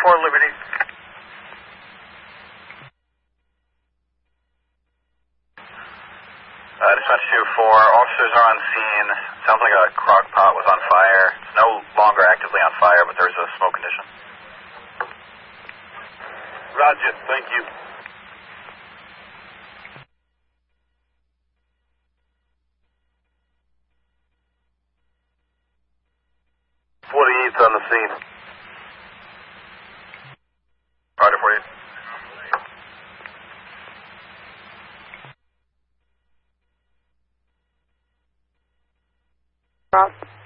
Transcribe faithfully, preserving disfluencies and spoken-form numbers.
four Liberty. Uh, dispatch two four, officers are on scene. Sounds like a crock pot was on fire. It's no longer actively on fire, but there's a smoke condition. Roger, thank you. forty-eight's on the scene. Roger, forty-eight. Rob.